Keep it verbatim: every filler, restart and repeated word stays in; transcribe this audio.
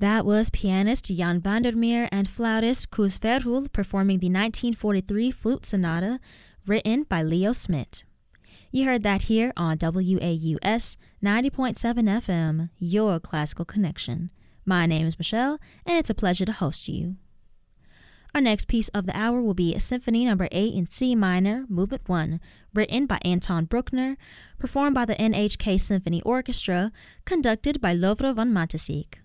That was pianist Jan Vandermeer and flautist Koos Verhul performing the nineteen forty-three Flute Sonata, written by Leo Smit. You heard that here on W A U S ninety point seven F M, your classical connection. My name is Michelle, and it's a pleasure to host you. Our next piece of the hour will be Symphony Number eight in C minor, Movement one, written by Anton Bruckner, performed by the N H K Symphony Orchestra, conducted by Lovro von Matesik.